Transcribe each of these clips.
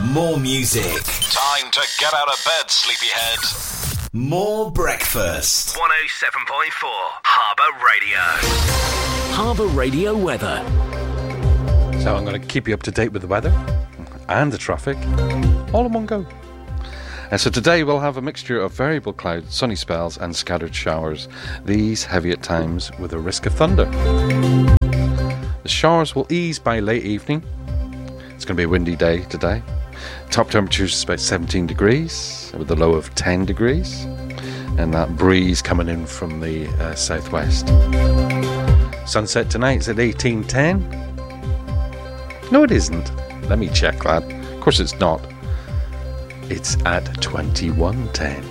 More music. Time to get out of bed, sleepyhead. More breakfast. 107.4 Harbour Radio. Harbour Radio weather. So I'm going to keep you up to date with the weather and the traffic all in one go. So today we'll have a mixture of variable clouds, sunny spells and scattered showers. These heavy at times with a risk of thunder. The showers will ease by late evening. It's going to be a windy day today. Top temperatures is about 17 degrees with a low of 10 degrees. And that breeze coming in from the southwest. Sunset tonight is at 18:10. No, it isn't. Let me check that. Of course it's not. It's at 21:10.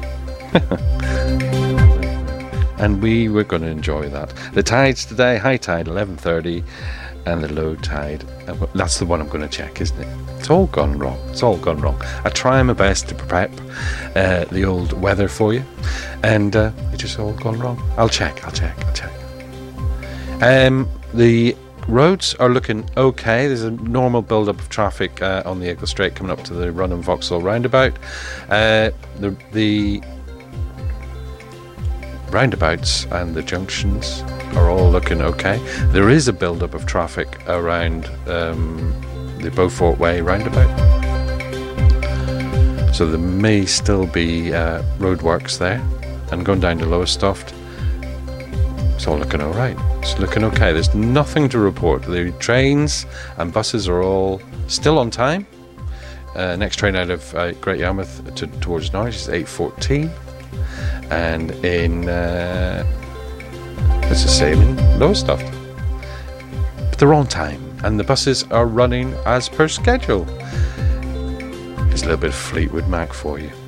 And we were going to enjoy that. The tides today, high tide 11:30 and the low tide, that's the one I'm going to check, isn't it? It's all gone wrong. It's all gone wrong. I try my best to prep the old weather for you, and it's just all gone wrong. I'll check. The roads are looking okay. There's a normal build-up of traffic on the Eagle Strait coming up to the Run and Vauxhall roundabout. The roundabouts and the junctions are all looking okay. There is a build-up of traffic around the Beaufort Way roundabout. So there may still be roadworks there. And going down to Lowestoft, it's all looking alright. It's looking okay. There's nothing to report. The trains and buses are all still on time. Next train out of Great Yarmouth towards Norwich is 8:14. And in it's the same in Lowestoft. But they're on time and the buses are running as per schedule. Here's a little bit of Fleetwood Mac for you.